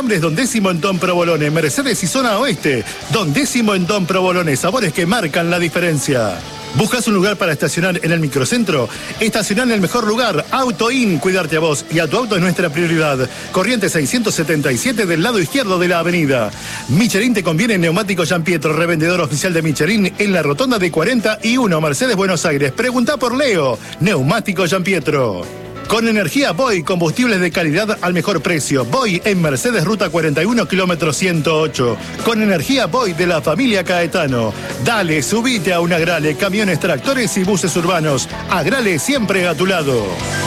octubre es Don Décimo en Don Provolone, Mercedes y Zona Oeste. Don Décimo en Don Provolone, sabores que marcan la diferencia. ¿Buscas un lugar para estacionar en el microcentro? Estacionar en el mejor lugar, Auto In, cuidarte a vos y a tu auto es nuestra prioridad. Corriente 677 del lado izquierdo de la avenida. Michelin te conviene en Neumáticos Gianpietro, revendedor oficial de Michelin en la rotonda de 41, Mercedes, Buenos Aires. Pregunta por Leo, Neumáticos Gianpietro. Con energía Boy, combustibles de calidad al mejor precio. Boy en Mercedes, ruta 41, kilómetro 108. Con energía Boy de la familia Caetano. Dale, subite a un Agrale, camiones, tractores y buses urbanos. Agrale siempre a tu lado.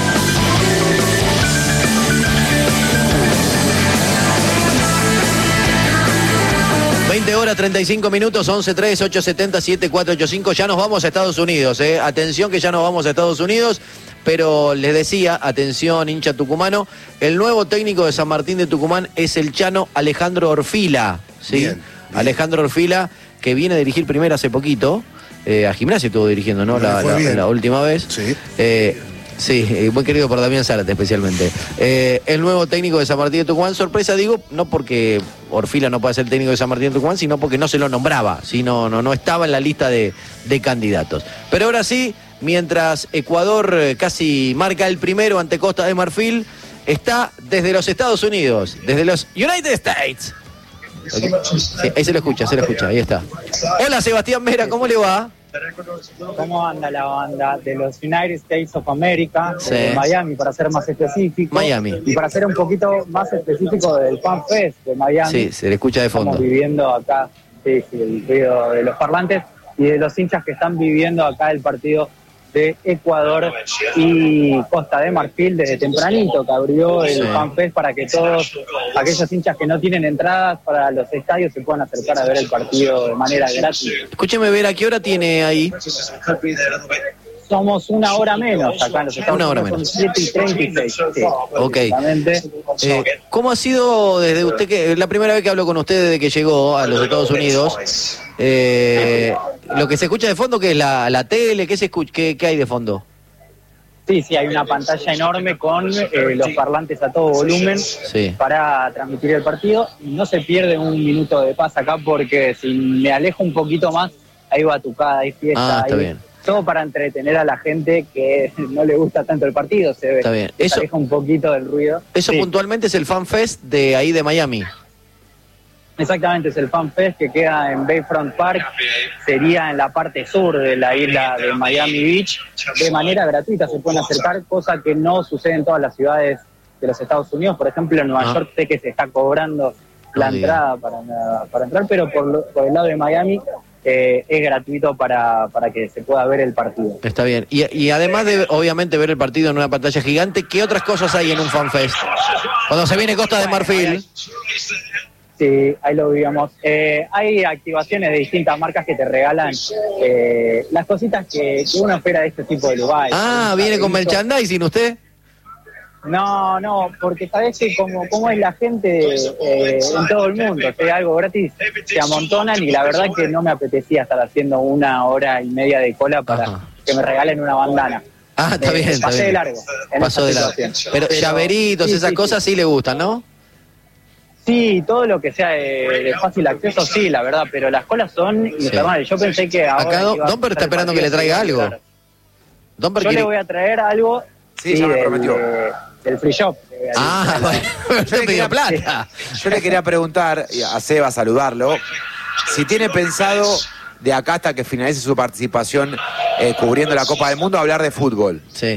Hora 35 minutos, 11-3-870-7485. Ya nos vamos a Estados Unidos, Atención que ya nos vamos a Estados Unidos. Pero les decía, atención hincha tucumano, el nuevo técnico de San Martín de Tucumán es el chano Alejandro Orfila, ¿sí? Bien. Alejandro Orfila, que viene a dirigir primero hace poquito, a Gimnasia estuvo dirigiendo, ¿no? La última vez. Sí. Sí, muy querido por Damián Zárate especialmente. El nuevo técnico de San Martín de Tucumán, sorpresa digo, no porque Orfila no pueda ser técnico de San Martín de Tucumán, sino porque no se lo nombraba, no estaba en la lista de candidatos. Pero ahora sí, mientras Ecuador casi marca el primero ante Costa de Marfil, está desde los Estados Unidos, desde los United States. Okay. Sí, ahí se lo escucha, ahí está. Hola Sebastián Mera, ¿cómo le va? ¿Cómo anda la banda de los United States of America, de Miami, para ser más específico? Miami. Y para ser un poquito más específico del Fan Fest de Miami. Sí, se le escucha de fondo. Estamos viviendo acá, sí, el ruido de los parlantes y de los hinchas que están viviendo acá el partido de Ecuador y Costa de Marfil desde tempranito, que abrió el Fan Fest para que todos aquellos hinchas que no tienen entradas para los estadios se puedan acercar a ver el partido de manera gratis. Escúcheme ver, ¿a qué hora tiene ahí? Somos una hora menos acá en los Estados Unidos. Una hora menos. Son 7:36. Sí, ok. ¿Cómo ha sido desde usted, que la primera vez que hablo con usted desde que llegó a los Estados Unidos? Lo que se escucha de fondo, ¿qué es la tele? ¿Qué se escucha? ¿Qué hay de fondo? Sí, hay una pantalla enorme con los parlantes a todo volumen para transmitir el partido. Y no se pierde un minuto de paz acá porque si me alejo un poquito más, hay batucada, hay fiesta. Está bien. Todo para entretener a la gente que no le gusta tanto el partido, se ve. Está bien. Se aleja un poquito del ruido. Eso puntualmente es el Fan Fest de ahí de Miami. Exactamente, es el Fan Fest que queda en Bayfront Park, sería en la parte sur de la isla de Miami Beach, de manera gratuita se pueden acercar, cosa que no sucede en todas las ciudades de los Estados Unidos. Por ejemplo, en Nueva York sé que se está cobrando la entrada para entrar, pero por el lado de Miami es gratuito para que se pueda ver el partido. Está bien, y además de obviamente ver el partido en una pantalla gigante, ¿qué otras cosas hay en un Fan Fest? Cuando se viene Costa de Marfil... Sí, ahí lo vivíamos. Hay activaciones de distintas marcas que te regalan las cositas que uno espera de este tipo de lugares. ¿Viene con merchandising usted? No, porque sabés que como es la gente en todo el mundo, si hay algo gratis, se amontonan y la verdad que no me apetecía estar haciendo 1 hora y media de cola para que me regalen una bandana. Está bien. Pasé de largo. Pasó de largo. Pero llaveritos, esas cosas sí le gustan, ¿no? Sí, todo lo que sea de fácil acceso, sí, la verdad, pero las colas son infernales. Yo pensé que ahora... Acá Domper está esperando que le traiga algo. Yo le voy a traer algo ya me prometió. Del free shop. Yo le quería preguntar a Seba, saludarlo, si tiene pensado de acá hasta que finalice su participación cubriendo la Copa del Mundo hablar de fútbol.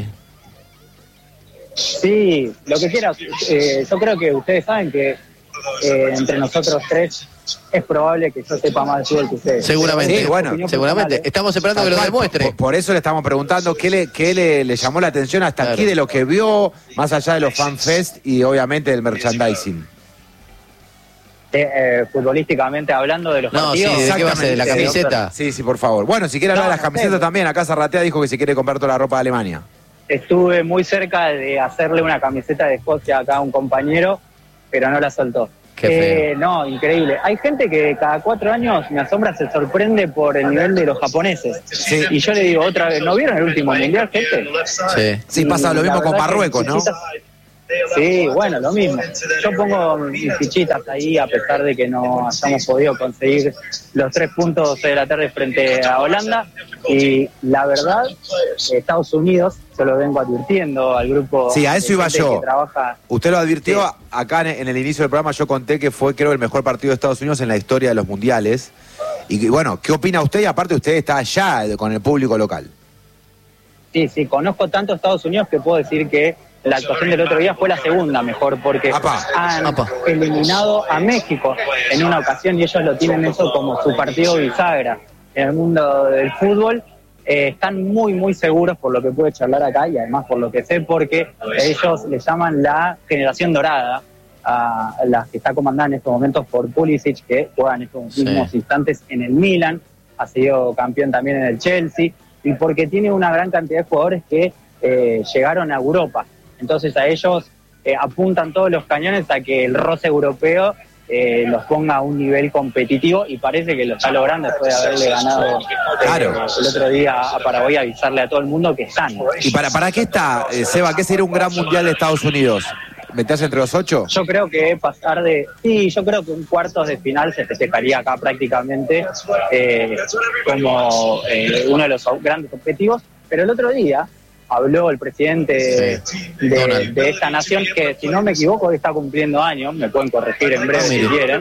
Sí, lo que quieras. Yo creo que ustedes saben que entre nosotros tres es probable que yo sepa más de fútbol que ustedes. Seguramente, seguramente. Estamos esperando que lo demuestre. Por eso le estamos preguntando qué le llamó la atención hasta aquí de lo que vio, más allá de los Fan Fest y obviamente del merchandising. Futbolísticamente hablando de los partidos. ¿de qué va a ser? ¿De la camiseta? Sí, por favor. Bueno, si quiere hablar de las camisetas también, acá Zarratea dijo que si quiere comprar toda la ropa de Alemania. Estuve muy cerca de hacerle una camiseta de Escocia acá a un compañero, pero no la soltó. No, increíble. Hay gente que cada 4 años me asombra, se sorprende por el nivel de los japoneses. Y yo le digo otra vez, ¿no vieron el último mundial, gente? Sí, pasa lo mismo con Marruecos, ¿no? Sí, bueno, lo mismo. Yo pongo mis fichitas ahí a pesar de que no hayamos podido conseguir los 3 puntos de la tarde frente a Holanda. Y la verdad, Estados Unidos, se lo vengo advirtiendo al grupo. Sí, a eso iba yo. Que trabaja. Usted lo advirtió, Sí. acá en el inicio del programa yo conté que fue, creo, el mejor partido de Estados Unidos en la historia de los mundiales. Y bueno, ¿qué opina usted? Y aparte usted está allá con el público local. Sí, conozco tanto Estados Unidos que puedo decir que la actuación del otro día fue la segunda mejor, porque han eliminado a México en una ocasión y ellos lo tienen eso como su partido bisagra en el mundo del fútbol. Están muy seguros por lo que pude charlar acá y además por lo que sé, porque ellos le llaman la generación dorada a la que está comandada en estos momentos por Pulisic, que juega en estos mismos instantes en el Milan, ha sido campeón también en el Chelsea, y porque tiene una gran cantidad de jugadores que llegaron a Europa. Entonces a ellos apuntan todos los cañones a que el roce europeo los ponga a un nivel competitivo, y parece que lo está logrando después de haberle ganado el otro día a Paraguay, avisarle a todo el mundo que están. ¿Y para qué está, Seba? ¿Qué sería un gran mundial de Estados Unidos? ¿Meterse entre los 8? Yo creo que pasar de... Sí, yo creo que un cuartos de final se festejaría acá prácticamente como uno de los grandes objetivos. Pero el otro día habló el presidente de esta nación, que si no me equivoco está cumpliendo años, me pueden corregir en breve si quieren,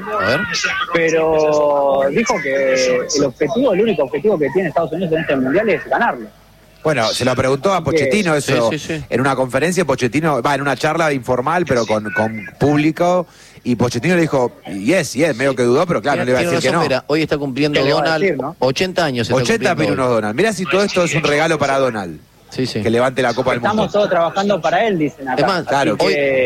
pero dijo que el único objetivo que tiene Estados Unidos en este mundial es ganarlo. Bueno, se lo preguntó a Pochettino eso en una conferencia. Pochettino, en una charla informal, pero con público, y Pochettino le dijo, yes, medio que dudó, pero claro, no le iba a decir que no. Mira, hoy está cumpliendo Donald, decir, ¿no? 80 años. 80 pirunos Donald. Mirá si todo esto es un regalo para Donald. Que levante la Copa del Mundo. Estamos todos trabajando para él, dicen acá. Es más, claro,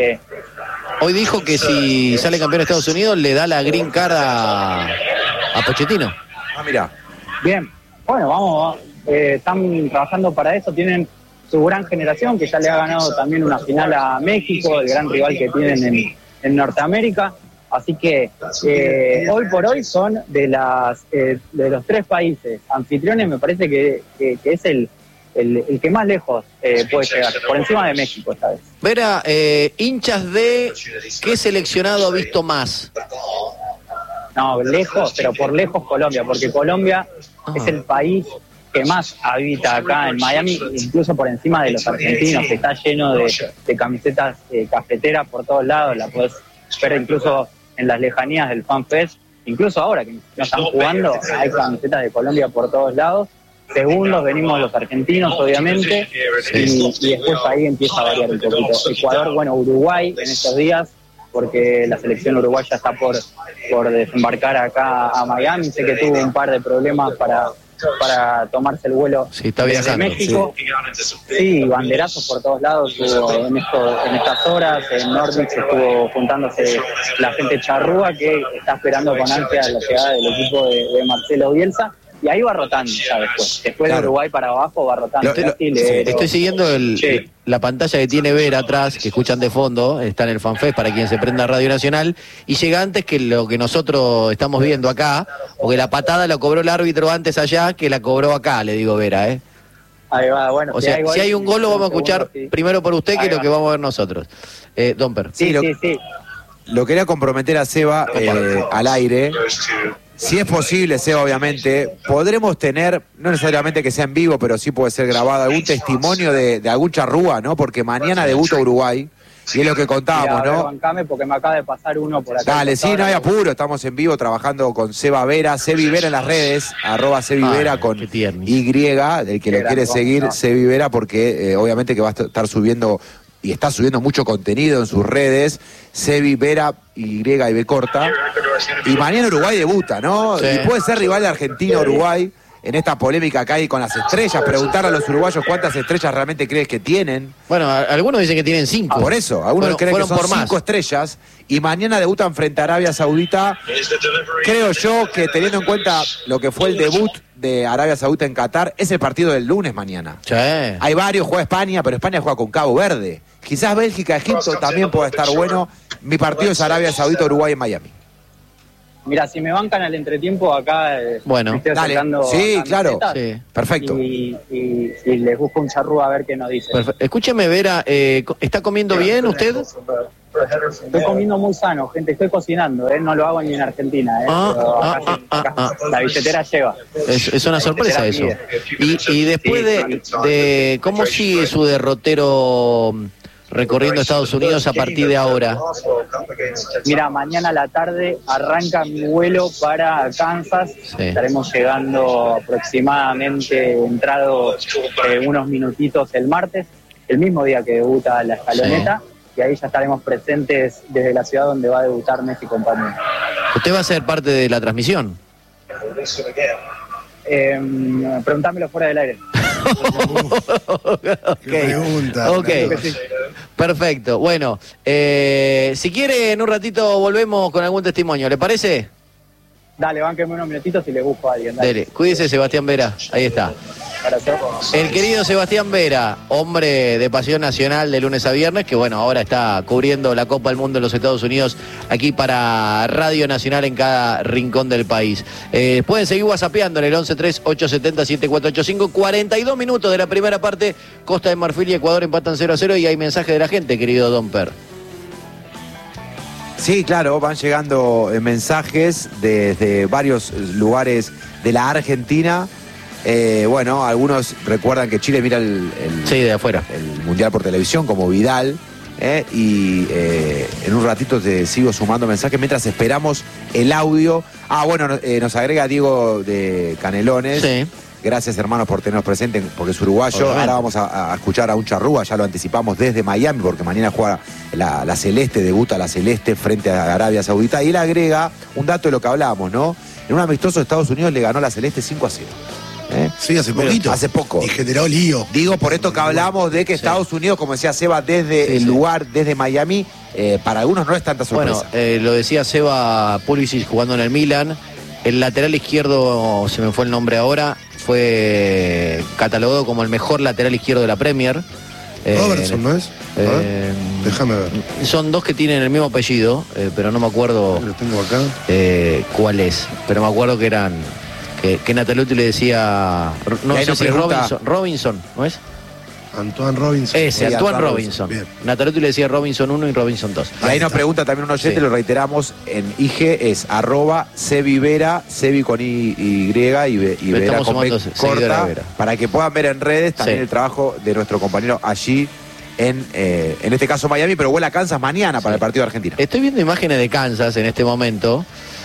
hoy dijo que si sale campeón de Estados Unidos le da la green card a Pochettino. Mirá. Bien, bueno, vamos, están trabajando para eso, tienen su gran generación que ya le ha ganado también una final a México, el gran rival que tienen en Norteamérica, así que hoy por hoy son de los 3 países anfitriones, me parece que es el que más lejos puede llegar, por encima de México esta vez. Vera, hinchas de ¿qué seleccionado ha visto más? No, lejos, pero por lejos Colombia, porque Colombia es el país que más habita acá en Miami, incluso por encima de los argentinos, que está lleno de camisetas cafeteras por todos lados, la podés ver incluso en las lejanías del Fan Fest, incluso ahora que no están jugando, hay camisetas de Colombia por todos lados. Segundos venimos los argentinos, obviamente, y después ahí empieza a variar un poquito. Ecuador, bueno, Uruguay en estos días, porque la selección uruguaya está por desembarcar acá a Miami. Sé que tuvo un par de problemas para tomarse el vuelo desde México. Sí, banderazos por todos lados hubo en estas horas. En Nordic estuvo juntándose la gente charrúa que está esperando con ansia la llegada del equipo de Marcelo Bielsa. Y ahí va rotando ya después de Uruguay para abajo va rotando. Estoy siguiendo la pantalla que tiene Vera atrás, que escuchan de fondo, está en el FanFest para quien se prenda Radio Nacional, y llega antes que lo que nosotros estamos viendo acá, porque la patada la cobró el árbitro antes allá que la cobró acá, le digo Vera, Ahí va, bueno. O sea, si hay un gol lo vamos a escuchar primero por usted que lo que vamos a ver nosotros. Domper. Sí. Lo quería comprometer a Seba al aire. Si es posible, Seba, obviamente, podremos tener, no necesariamente que sea en vivo, pero sí puede ser grabado, algún testimonio de algún charrúa, ¿no? Porque mañana debuta Uruguay, y es lo que contábamos, ¿no? Bancame porque me acaba de pasar uno por acá. Dale, sí, no hay apuro, estamos en vivo trabajando con Seba Vera, Sebi Vera en las redes, @Sebi con Y, el que lo quiere seguir, Sebi Vera, porque obviamente que va a estar subiendo, y está subiendo mucho contenido en sus redes, Sebi Vera, Y B corta, y mañana Uruguay debuta, ¿no? Sí. Y puede ser rival de Argentina-Uruguay en esta polémica que hay con las estrellas, preguntar a los uruguayos cuántas estrellas realmente crees que tienen. Bueno, algunos dicen que tienen 5. Por eso, algunos creen que son 5 estrellas, y mañana debutan frente a Arabia Saudita. Creo yo que teniendo en cuenta lo que fue el debut de Arabia Saudita en Qatar, es el partido del lunes mañana. Sí. Hay varios, juega España, pero España juega con Cabo Verde. Quizás Bélgica, Egipto también pueda estar bueno. Mi partido es Arabia Saudita, Uruguay en Miami. Mira, si me bancan al entretiempo acá, bueno, me estoy dale. acercando Sí, a claro. Sí. Perfecto. Y les busco un charrúa a ver qué nos dice. Escúcheme, Vera, ¿está comiendo bien usted? Estoy comiendo muy sano, gente, estoy cocinando, no lo hago ni en Argentina, pero acá la billetera lleva. Es una sorpresa eso. Y después de ¿cómo sigue su derrotero recorriendo Estados Unidos a partir de ahora? Mira, mañana a la tarde arranca mi vuelo para Kansas. Sí. Estaremos llegando aproximadamente, entrado unos minutitos el martes, el mismo día que debuta la escaloneta. Sí. Y ahí ya estaremos presentes desde la ciudad donde va a debutar Messi y compañía. ¿Usted va a ser parte de la transmisión? Preguntámelo fuera del aire. Qué pregunta. Ok. Perfecto. Bueno, si quiere, en un ratito volvemos con algún testimonio. ¿Le parece? Dale, bánquenme unos minutitos y le busco a alguien. Dale. Cuídese, Sebastián Vera. Ahí está. El querido Sebastián Vera, hombre de Pasión Nacional de lunes a viernes, que bueno, ahora está cubriendo la Copa del Mundo en los Estados Unidos aquí para Radio Nacional en cada rincón del país. Pueden seguir whatsappeando en el 1138707485. 42 minutos de la primera parte. Costa de Marfil y Ecuador empatan 0-0 y hay mensaje de la gente, querido Domper. Sí, claro, van llegando mensajes desde varios lugares de la Argentina. Bueno, algunos recuerdan que Chile mira sí, de afuera, el Mundial por televisión, como Vidal. Y en un ratito te sigo sumando mensajes mientras esperamos el audio. Bueno, nos agrega Diego de Canelones. Sí. Gracias, hermanos, por tenernos presentes, porque es uruguayo. Obviamente. Ahora vamos a escuchar a un charrúa, ya lo anticipamos desde Miami, porque mañana juega la Celeste, debuta la Celeste frente a Arabia Saudita. Y él agrega un dato de lo que hablábamos, ¿no? En un amistoso Estados Unidos le ganó la Celeste 5-0. Sí, hace poquito. Hace poco. Y generó lío. Digo, por esto que hablamos de que Estados Unidos, como decía Seba, desde el lugar, desde Miami, para algunos no es tanta sorpresa. Bueno, lo decía Seba Pulisic jugando en el Milan. El lateral izquierdo, se me fue el nombre ahora, fue catalogado como el mejor lateral izquierdo de la Premier. Robertson, ¿no es? Déjame ver. Son dos que tienen el mismo apellido, pero no me acuerdo. Lo tengo acá. ¿Cuál es? Pero me acuerdo que eran... que Nataluti le decía... No sé si Robinson, ¿no es? Antoine Robinson. Ese, Antoine Robinson. Nataluti le decía Robinson 1 y Robinson 2. Y ahí nos pregunta también un oyente, lo reiteramos, en IG es @Sevivera, Sevi con Y Vera con B corta, para que puedan ver en redes también el trabajo de nuestro compañero allí en este caso Miami, pero vuela a Kansas mañana para el partido de Argentina. Estoy viendo imágenes de Kansas en este momento.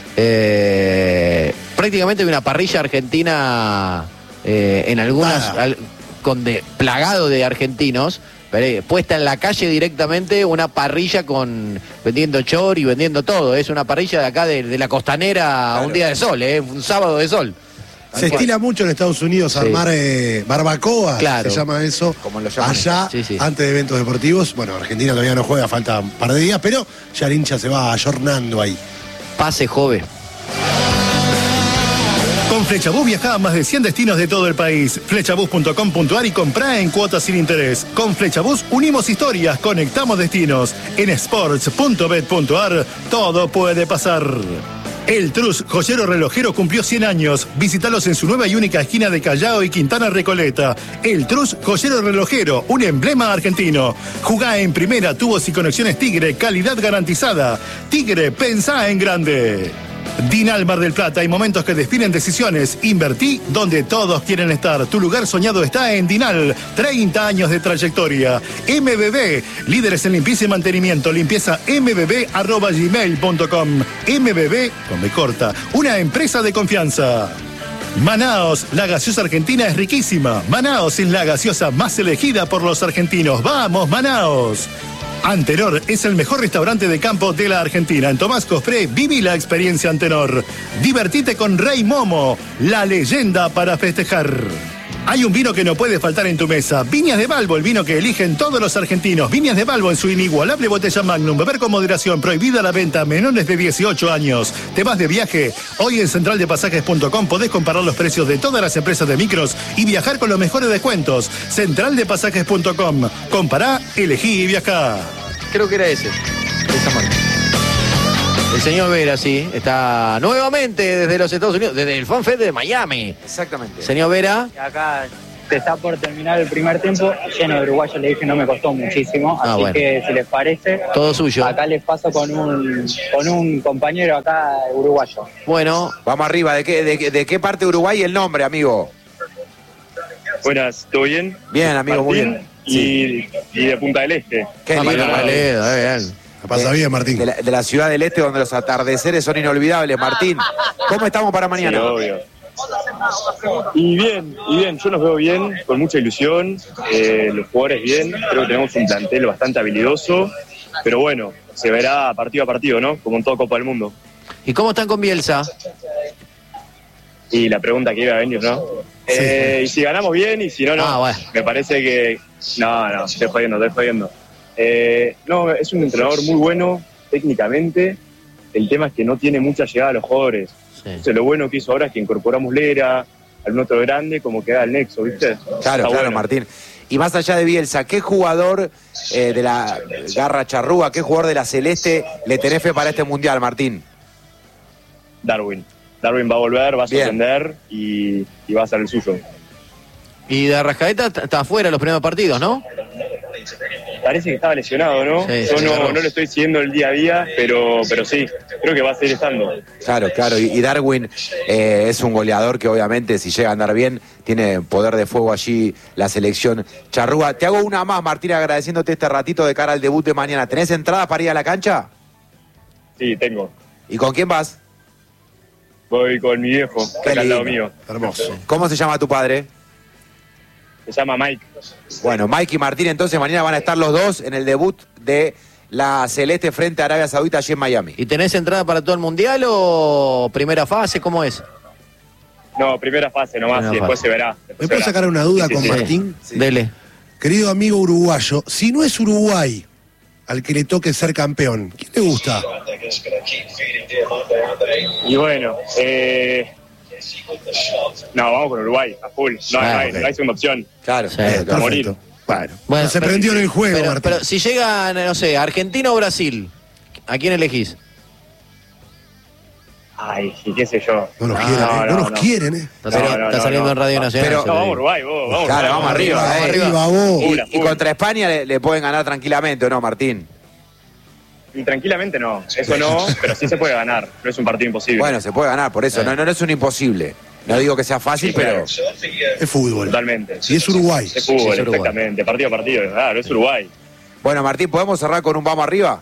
Prácticamente hay una parrilla argentina en algunas... plagado de argentinos, puesta en la calle directamente, una parrilla vendiendo chor y vendiendo todo. Es una parrilla de acá de la costanera, claro. Un día de sol, un sábado de sol. Se estila mucho en Estados Unidos armar barbacoa, claro. Se llama eso, como lo llaman allá, antes de eventos deportivos. Bueno, Argentina todavía no juega, falta un par de días, pero ya el hincha se va ayornando ahí. Pase, joven. Con Flechabús viajá a más de 100 destinos de todo el país. Flechabús.com.ar y comprá en cuotas sin interés. Con Flechabús unimos historias, conectamos destinos. En sports.bet.ar todo puede pasar. El Trus, joyero relojero, cumplió 100 años. Visítalos en su nueva y única esquina de Callao y Quintana Recoleta. El Trus, joyero relojero, un emblema argentino. Jugá en primera, tubos y conexiones Tigre, calidad garantizada. Tigre, pensá en grande. Dinal Mar del Plata, hay momentos que definen decisiones. Invertí donde todos quieren estar. Tu lugar soñado está en Dinal. 30 años de trayectoria. MBB, líderes en limpieza y mantenimiento. Limpieza mbb@gmail.com. MBB, con B corta, una empresa de confianza. Manaos, la gaseosa argentina es riquísima. Manaos es la gaseosa más elegida por los argentinos. ¡Vamos, Manaos! Antenor es el mejor restaurante de campo de la Argentina. En Tomás Cospré, viví la experiencia Antenor. Divertite con Rey Momo, la leyenda para festejar. Hay un vino que no puede faltar en tu mesa. Viñas de Balbo, el vino que eligen todos los argentinos. Viñas de Balbo en su inigualable botella Magnum. Beber con moderación. Prohibida la venta a menores de 18 años. ¿Te vas de viaje? Hoy en centraldepasajes.com podés comparar los precios de todas las empresas de micros y viajar con los mejores descuentos. Centraldepasajes.com. Compará, elegí y viajá. Creo que era esa marca. El señor Vera, sí, está nuevamente desde los Estados Unidos, desde el FanFest de Miami. Exactamente. Señor Vera. Acá se está por terminar el primer tiempo, lleno de uruguayos, le dije, no me costó muchísimo, así bueno. que si les parece, todo suyo. Acá les paso con un compañero acá uruguayo. Bueno. Vamos arriba, ¿de qué parte de Uruguay el nombre, amigo? Buenas, ¿todo bien? Bien, amigo, Martín, muy bien. Y de Punta del Este. Qué lindo. Bien. La pasa bien, Martín. De la ciudad del Este, donde los atardeceres son inolvidables. Martín, ¿cómo estamos para mañana? Sí, obvio. Y bien, yo nos veo bien, con mucha ilusión, los jugadores bien, creo que tenemos un plantel bastante habilidoso, pero bueno, se verá partido a partido, ¿no? Como en toda Copa del Mundo. ¿Y cómo están con Bielsa? Y la pregunta que iba a venir, ¿no? Sí. Y si ganamos bien, y si no, no. Bueno. Me parece que... No, estoy jodiendo. No, es un entrenador muy bueno, técnicamente. El tema es que no tiene mucha llegada a los jugadores. Sí. Entonces, lo bueno que hizo ahora es que incorporamos Lera, algún otro grande, como que da el nexo, ¿viste? Claro, Está bueno. Martín. Y más allá de Bielsa, ¿qué jugador de la Garra Charrúa, qué jugador de la Celeste le tenés fe para este Mundial, Martín? Darwin va a volver, va a sorprender y va a ser el suyo. Y de Arrascaeta está afuera los primeros partidos, ¿no? Parece que estaba lesionado, ¿no? Sí, Yo sí, no lo estoy siguiendo el día a día, pero sí, creo que va a seguir estando. Claro, y Darwin es un goleador que obviamente si llega a andar bien, tiene poder de fuego allí la selección charrúa. Te hago una más, Martín, agradeciéndote este ratito de cara al debut de mañana. ¿Tenés entradas para ir a la cancha? Sí, tengo. ¿Y con quién vas? Voy con mi viejo, que está al lado mío. Hermoso. ¿Cómo se llama tu padre? Se llama Mike. Bueno, Mike y Martín entonces mañana van a estar los dos en el debut de la Celeste frente a Arabia Saudita allí en Miami. ¿Y tenés entrada para todo el Mundial o primera fase? ¿Cómo es? No, primera fase nomás, Primera y después fase. se verá. ¿Me puedo sacar una duda Sí, con sí. Martín? Sí. Dele. Querido amigo uruguayo, si no es Uruguay al que le toque ser campeón, ¿quién le gusta? Y bueno, no, vamos con Uruguay, a full. No hay segunda opción. Claro, Sí, A morir. Bueno, se prendió en el juego, pero, Martín. pero si llegan, no sé, Argentina o Brasil, ¿a quién elegís? Ay, y qué sé yo. No nos quieren, no nos quieren, ¿eh? Está saliendo en Radio Nacional. Pero- No, vamos a Uruguay, vos, vamos. Claro, vamos arriba. Arriba, vos. Y contra España le pueden ganar tranquilamente, ¿o no, Martín? Y tranquilamente no, eso no, pero sí se puede ganar, no es un partido imposible. Bueno, se puede ganar, por eso. No es un imposible. No digo que sea fácil, Sí, claro. pero... Es fútbol. Totalmente. Y es Uruguay. Es fútbol, Sí, es Uruguay. exactamente, partido a partido, claro, es Uruguay. Bueno, Martín, ¿podemos cerrar con un vamos arriba?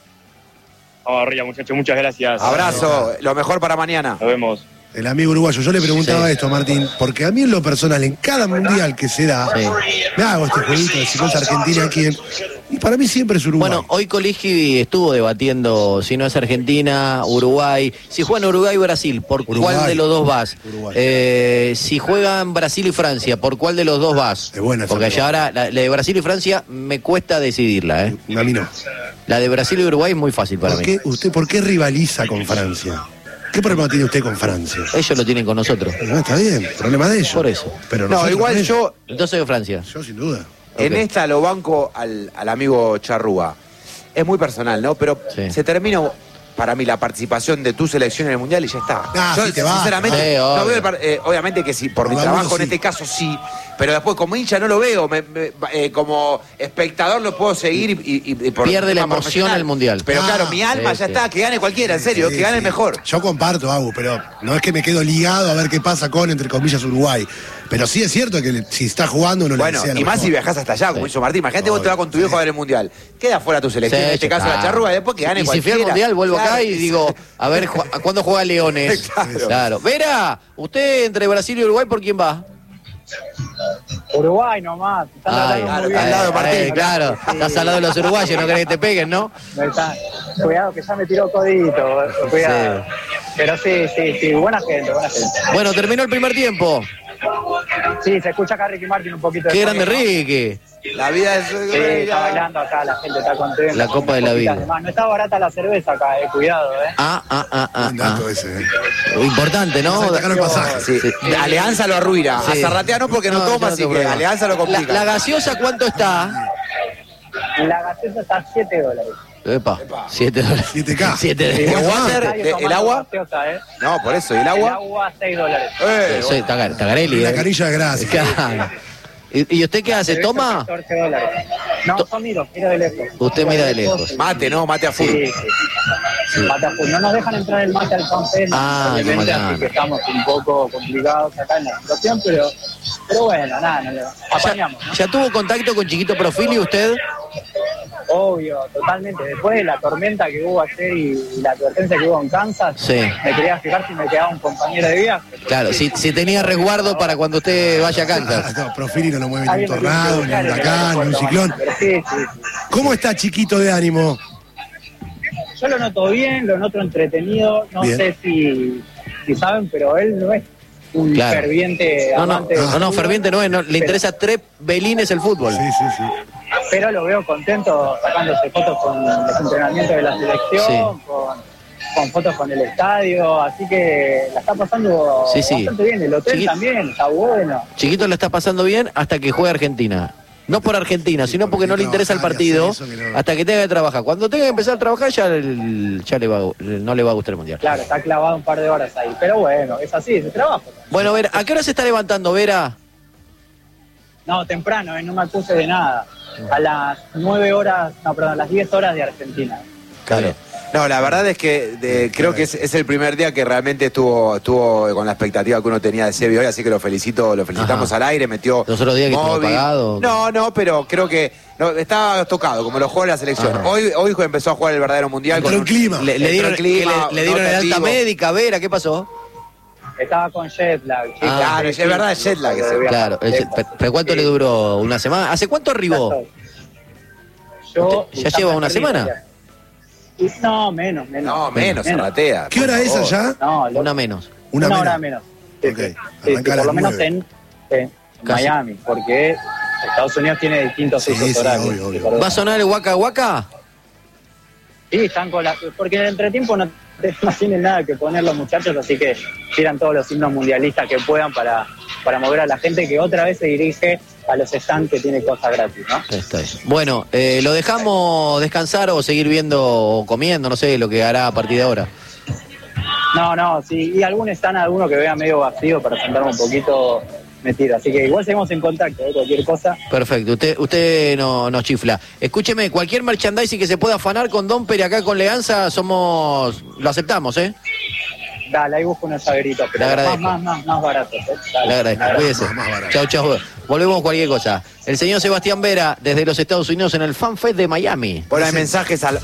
Vamos arriba, muchachos, muchas gracias. Abrazo, lo mejor para mañana. Nos vemos. El amigo uruguayo, yo le preguntaba esto a Martín, porque a mí en lo personal, en cada mundial que se da, me hago este jueguito de si no es Argentina, ¿quién? Y para mí siempre es Uruguay. Bueno, hoy Coligi estuvo debatiendo si no es Argentina, Uruguay. Si juegan Uruguay y Brasil, ¿por Uruguay. cuál de los dos vas? Uruguay. Si juegan Brasil y Francia, ¿por cuál de los dos vas? Es buena esa Porque allá ahora, la de Brasil y Francia, me cuesta decidirla. A mí no. La de Brasil y Uruguay es muy fácil para mí. ¿Por qué rivaliza con Francia? ¿Qué problema tiene usted con Francia? Ellos lo tienen con nosotros. No, está bien, problema de ellos. Por eso. Pero No, nosotros igual con ellos. yo Entonces de Francia. Yo sin duda. en Ok. esta lo banco al amigo Charrúa. Es muy personal, ¿no? Pero Sí. se termina para mí la participación de tu selección en el Mundial y ya está. Ah, Yo sí, te va. sinceramente, Sí, no obvio. veo obviamente que sí, por mi Por trabajo algunos en sí. este caso sí, pero después como hincha no lo veo, como espectador lo puedo seguir y por Pierde la tema emoción profesional. al Mundial. Pero claro, mi alma sí, ya sí. está, que gane cualquiera, en serio, Sí, que gane el sí. mejor. Yo comparto, Agu, pero no es que me quedo ligado a ver qué pasa con, entre comillas, Uruguay. Pero sí es cierto que si está jugando no le Bueno, desea lo y más mejor. si viajás hasta allá, como hizo Martín. Imagínate vos te vas con tu viejo a ver el Mundial. Queda fuera tu selección, Sí, en este ya caso está. la Charrúa, después que gane Y si cualquiera. fui al Mundial, vuelvo Claro, acá y digo, a ver, ¿cuándo juega Leones? Claro. Vera, usted entre Brasil y Uruguay, ¿por quién va? Uruguay nomás. Están Ay, tratando muy al bien. lado de Martín. Claro, estás al lado de los uruguayos, no querés que te peguen, ¿no? Cuidado que ya me tiró codito. Cuidado. Pero sí, buena gente. Bueno, terminó el primer tiempo. Sí, se escucha acá Ricky Martin un poquito. de Qué grande fondo, ¿no? Ricky. La vida es... Sí, está bailando acá, la gente está contenta. La copa de la vida. Además, no está barata la cerveza acá, cuidado, Buen dato ese, Importante, ¿no? Sacar el pasaje. Sí. Alianza lo arruina. Sí. A Zarratea no porque no, No, toma, yo no así tengo que problema. Alianza lo complica. La gaseosa, ¿cuánto está? La gaseosa está a $7. Epa, 7 dólares. 7K. 7 ¿El water? ¿El agua? No, por eso, ¿y el agua? El agua, $6. Soy Tagarelli. La canilla de grasa. Claro. ¿Y usted qué hace? ¿Toma? $14. No, yo miro de lejos. Usted mira de lejos. Mate, ¿no? Mate a full. Sí. Mate a full. No nos dejan entrar el mate al FanFest, obviamente, así que estamos un poco complicados acá en la situación, pero bueno, nada, apañamos, ¿no? ¿Ya tuvo contacto con Chiquito Profili usted? Obvio, totalmente. Después de la tormenta que hubo ayer y la advertencia que hubo en Kansas, me quería fijar si me quedaba un compañero de viaje. Claro, si tenía resguardo para cuando usted vaya a Kansas. No, Profili no lo mueve ni un tornado, ni un huracán, ni un ciclón. Sí. ¿Cómo está Chiquito de ánimo? Yo lo noto bien, lo noto entretenido. No sé si saben, pero él no es un ferviente amante. No, ferviente no es. Le interesa 3 belines el fútbol. Sí. Pero lo veo contento sacándose fotos con los entrenamientos de la selección, con fotos con el estadio, así que la está pasando bastante bien. El hotel también está bueno. Chiquito la está pasando bien hasta que juegue Argentina. No por Argentina, sino porque no le interesa el partido hasta que tenga que trabajar. Cuando tenga que empezar a trabajar ya no le va a gustar el Mundial. Claro, está clavado un par de horas ahí. Pero bueno, es así, es el trabajo. Bueno, Vera, ¿a qué hora se está levantando, Vera? No, temprano, no me acuse de nada. A las 10 horas de Argentina. Claro. No, la verdad es que creo que es el primer día que realmente estuvo con la expectativa que uno tenía de Sebi hoy, así que lo felicitamos al aire, metió los otros días que estuvo apagado. No, pero creo que estaba tocado, como lo jugó en la selección. Hoy empezó a jugar el verdadero mundial. Con un clima. Le dieron el alta médica, Vera, ¿qué pasó? Estaba con jet lag. Claro, es verdad, es jet lag. Claro, ¿pero cuánto le duró? ¿Una semana? ¿Hace cuánto arribó? ¿Ya lleva una semana? No, menos. No, menos, ratea. ¿Qué hora es allá? No, una menos. Una hora menos. Sí, por lo menos en Miami, porque Estados Unidos tiene distintos usos horarios. Obvio. ¿Va a sonar el Waka Waka? Sí, están porque en el entretiempo no tienen nada que poner los muchachos, así que tiran todos los himnos mundialistas que puedan para mover a la gente que otra vez se dirige a los stands que tiene cosas gratis, ¿no? Bueno, ¿lo dejamos descansar o seguir viendo o comiendo? No sé lo que hará a partir de ahora. No, sí, y alguno que vea medio vacío para sentarme un poquito metido, así que igual seguimos en contacto, cualquier cosa. Perfecto, usted no chifla. Escúcheme, cualquier merchandising que se pueda afanar con Don Peri acá con Leganza, lo aceptamos, ¿eh? Dale, ahí busco unos llaveritos, pero más baratos, ¿eh? Dale, le agradezco, cuídese. Chau. Volvemos cualquier cosa. El señor Sebastián Vera, desde los Estados Unidos, en el FanFest de Miami. Bueno, hay mensajes al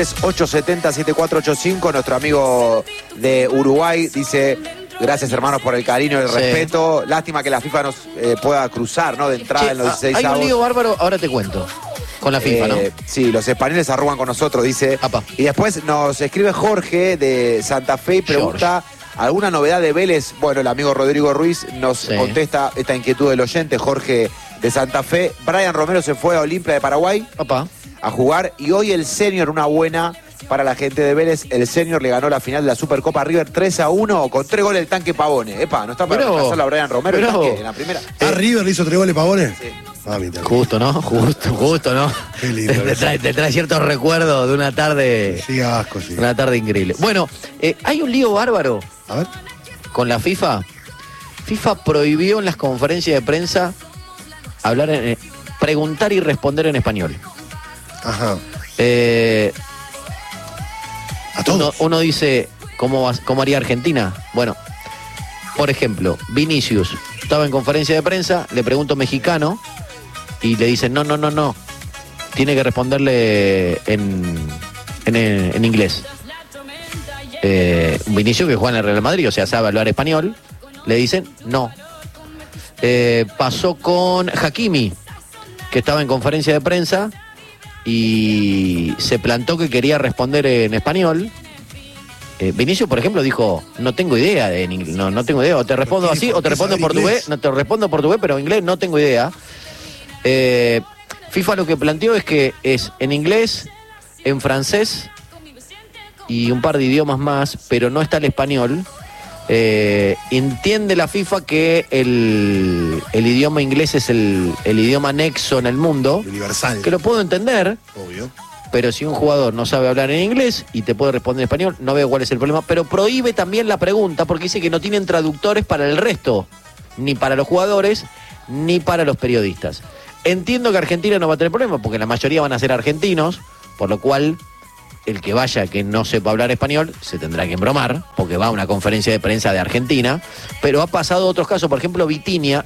1138707485. Nuestro amigo de Uruguay dice: gracias, hermanos, por el cariño y el respeto. Lástima que la FIFA nos pueda cruzar, ¿no? De entrada en los 16 Hay un lío bárbaro, ahora te cuento. Con la FIFA, ¿no? Sí, los españoles arrugan con nosotros, dice. Y después nos escribe Jorge de Santa Fe y pregunta: ¿alguna novedad de Vélez? Bueno, el amigo Rodrigo Ruiz nos contesta esta inquietud del oyente, Jorge de Santa Fe. Brian Romero se fue a Olimpia de Paraguay a jugar, y hoy el senior, una buena para la gente de Vélez, el senior le ganó la final de la Supercopa River 3-1 con 3 goles del Tanque Pavone. No está para pasarlo a Brian Romero el tanque en la primera. ¿A River le hizo 3 goles Pavone? Sí. Justo, ¿no? Qué lindo. Te trae ciertos recuerdos de una tarde. Sí, asco, sí. Una tarde increíble. Bueno, hay un lío bárbaro. A ver. Con la FIFA. FIFA prohibió en las conferencias de prensa preguntar y responder en español. Ajá. ¿A todos? Uno dice, ¿cómo haría Argentina? Bueno, por ejemplo, Vinicius estaba en conferencia de prensa, le pregunto mexicano y le dicen, no, tiene que responderle en inglés. Vinicius, que juega en el Real Madrid, o sea, sabe hablar español, le dicen no. Pasó con Hakimi, que estaba en conferencia de prensa y se plantó que quería responder en español. Vinicius, por ejemplo, dijo, no tengo idea no tengo idea, o te respondo así, o te respondo en portugués, no te respondo en portugués, pero en inglés no tengo idea. FIFA lo que planteó es que es en inglés, en francés y un par de idiomas más, pero no está el español. Entiende la FIFA que el idioma inglés es el idioma nexo en el mundo. Universal. Que lo puedo entender. Obvio. pero si un jugador no sabe hablar en inglés y te puede responder en español, no veo cuál es el problema, pero prohíbe también la pregunta porque dice que no tienen traductores para el resto, ni para los jugadores, ni para los periodistas. Entiendo que Argentina no va a tener problema porque la mayoría van a ser argentinos, por lo cual el que vaya que no sepa hablar español se tendrá que embromar, porque va a una conferencia de prensa de Argentina, pero ha pasado otros casos, por ejemplo Vitinha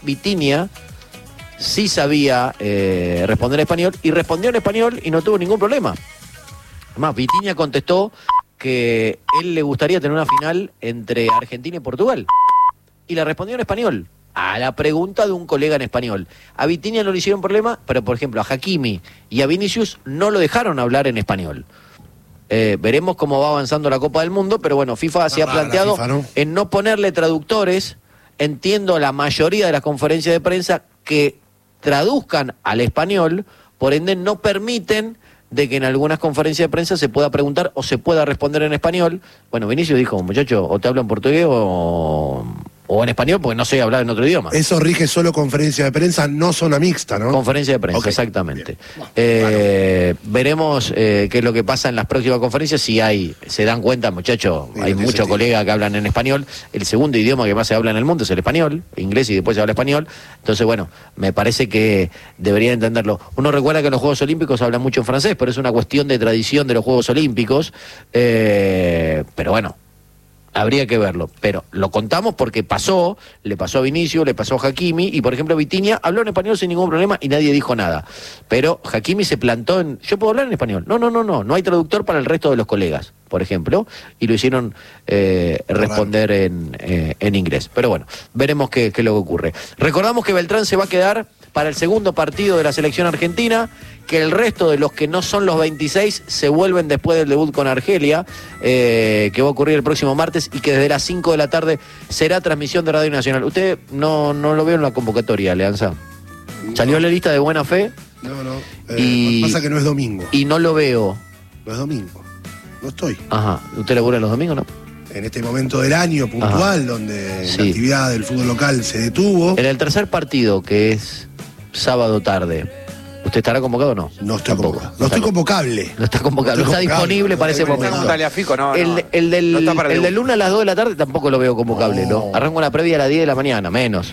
sí sabía responder en español y respondió en español y no tuvo ningún problema. Además, Vitinha contestó que él le gustaría tener una final entre Argentina y Portugal y la respondió en español a la pregunta de un colega en español. A Vitinha no le hicieron problema, pero por ejemplo a Hakimi y a Vinicius no lo dejaron hablar en español. Veremos cómo va avanzando la Copa del Mundo, pero bueno, FIFA se ha planteado en no ponerle traductores. Entiendo la mayoría de las conferencias de prensa que traduzcan al español, por ende no permiten de que en algunas conferencias de prensa se pueda preguntar o se pueda responder en español. Bueno, Vinicius dijo, muchacho, o te hablo en portugués o en español, porque no sé hablar en otro idioma. Eso rige solo conferencia de prensa, no zona mixta, ¿no? Conferencia de prensa, exactamente. Veremos qué es lo que pasa en las próximas conferencias, si se dan cuenta, muchachos, hay muchos colegas que hablan en español. El segundo idioma que más se habla en el mundo es el español, inglés y después se habla español. Entonces, bueno, me parece que deberían entenderlo. Uno recuerda que en los Juegos Olímpicos se habla mucho en francés, pero es una cuestión de tradición de los Juegos Olímpicos. Pero bueno, habría que verlo, pero lo contamos porque le pasó a Vinicius, le pasó a Hakimi, y por ejemplo Vitinha habló en español sin ningún problema y nadie dijo nada. Pero Hakimi se plantó yo puedo hablar en español. No hay traductor para el resto de los colegas, por ejemplo, y lo hicieron responder en inglés. Pero bueno, veremos qué es lo que ocurre. Recordamos que Beltrán se va a quedar para el segundo partido de la selección argentina, que el resto de los que no son los 26 se vuelven después del debut con Argelia, que va a ocurrir el próximo martes y que desde las 5 de la tarde será transmisión de Radio Nacional. ¿Usted no lo veo en la convocatoria, Alianza? ¿Salió en la lista de buena fe? No. Pasa que no es domingo. Y no lo veo. No es domingo. No estoy. Ajá. ¿Usted labura los domingos, no? En este momento del año puntual, donde la actividad del fútbol local se detuvo. En el tercer partido, que es sábado tarde, ¿usted estará convocado o no? No estoy convocado. No estoy convocable. No está convocado. No está disponible para ese momento. El del lunes a las 2 de la tarde tampoco lo veo convocable, ¿no? Arranca una previa a las 10 de la mañana, menos,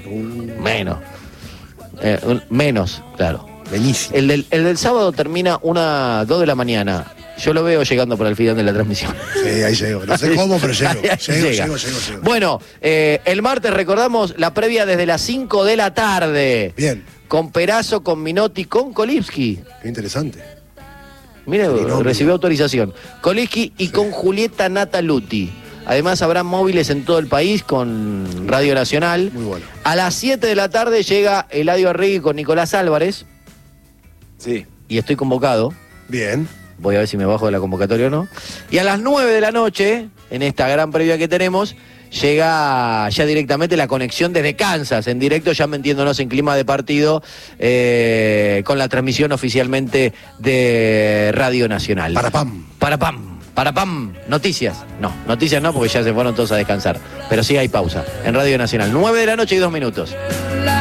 claro. Buenísimo. El del sábado termina 2 de la mañana. Yo lo veo llegando por el final de la transmisión. Sí, ahí llego. No sé cómo, pero llego. Llego. Bueno, el martes recordamos la previa desde las 5 de la tarde. Bien. Con Perazo, con Minotti, con Kolipski. Qué interesante. Mire, recibió autorización. Kolipski y con Julieta Nataluti. Además habrá móviles en todo el país con Radio Nacional. Muy bueno. A las 7 de la tarde llega Eladio Arregui con Nicolás Álvarez. Sí. Y estoy convocado. Bien. Voy a ver si me bajo de la convocatoria o no. Y a las 9 de la noche, en esta gran previa que tenemos, llega ya directamente la conexión desde Kansas, en directo, ya metiéndonos en clima de partido, con la transmisión oficialmente de Radio Nacional. Para pam. Noticias no, porque ya se fueron todos a descansar. Pero sí hay pausa en Radio Nacional. 9 de la noche y 2 minutos.